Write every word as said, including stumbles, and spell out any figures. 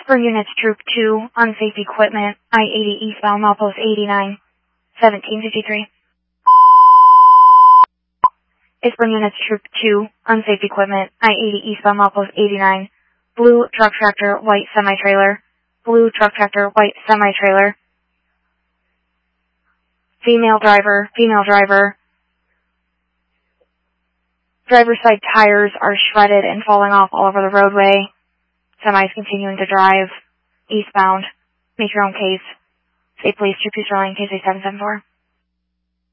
For units Troop two, unsafe equipment, I eighty eastbound, milepost eighty-nine, seventeen fifty-three. Is for units Troop two, unsafe equipment, I eighty eastbound, milepost eighty-nine, blue truck tractor, white semi-trailer, blue truck tractor, white semi-trailer, female driver, female driver, driver's side tires are shredded and falling off all over the roadway, semis continuing to drive eastbound, make your own case, say police, Troop two Sterling, K C seven seven four.